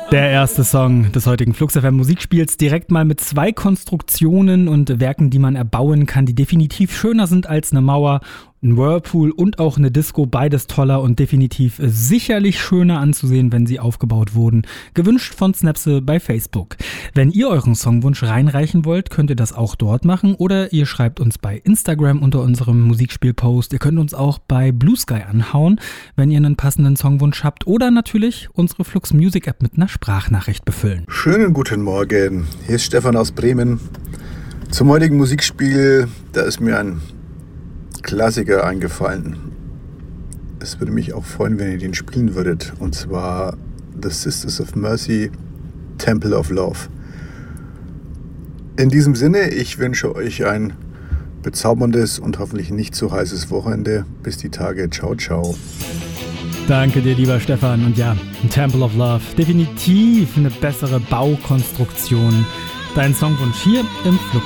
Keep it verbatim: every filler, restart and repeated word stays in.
Der erste Song des heutigen Flux F M Musikspiels direkt mal mit zwei Konstruktionen und Werken, die man erbauen kann, die definitiv schöner sind als eine Mauer, ein Whirlpool und auch eine Disco. Beides toller und definitiv sicherlich schöner anzusehen, wenn sie aufgebaut wurden. Gewünscht von Snapse bei Facebook. Wenn ihr euren Songwunsch reinreichen wollt, könnt ihr das auch dort machen oder ihr schreibt uns bei Instagram unter unserem Musikspiel-Post. Ihr könnt uns auch bei Blue Sky anhauen, wenn ihr einen passenden Songwunsch habt oder natürlich unsere Flux Music App mit einer Sprachnachricht befüllen. Schönen guten Morgen, hier ist Stefan aus Bremen. Zum heutigen Musikspiel, da ist mir ein Klassiker eingefallen. Es würde mich auch freuen, wenn ihr den spielen würdet. Und zwar The Sisters of Mercy, Temple of Love. In diesem Sinne, ich wünsche euch ein bezauberndes und hoffentlich nicht zu heißes Wochenende. Bis die Tage. Ciao, ciao. Danke dir, lieber Stefan. Und ja, Temple of Love, definitiv eine bessere Baukonstruktion. Dein Songwunsch hier im Flux